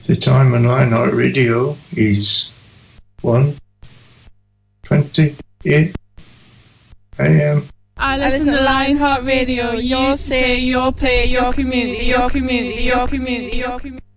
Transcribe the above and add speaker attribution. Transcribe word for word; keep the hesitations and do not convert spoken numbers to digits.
Speaker 1: The time on Lionheart Radio is one twenty-eight a m.
Speaker 2: I listen to Lionheart Radio. Your say, your play, your community, your community, your community, your community.